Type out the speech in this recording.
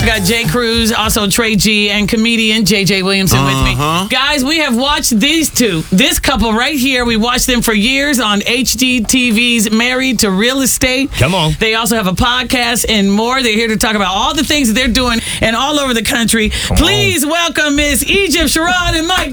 We got Jay Cruz, also Trey G, and comedian JJ Williamson with me. Guys, we have watched these two. This couple right here, we watched them for years on HGTV's Married to Real Estate. Come on. They also have a podcast and more. They're here to talk about all the things that they're doing and all over the country. Please welcome Miss Egypt Sherrod and Mike